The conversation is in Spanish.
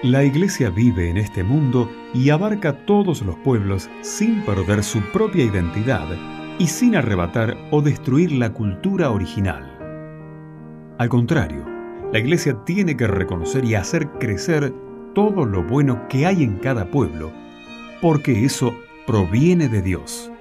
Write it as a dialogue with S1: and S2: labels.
S1: La Iglesia vive en este mundo y abarca todos los pueblos sin perder su propia identidad y sin arrebatar o destruir la cultura original. Al contrario, la Iglesia tiene que reconocer y hacer crecer todo lo bueno que hay en cada pueblo, porque eso proviene de Dios.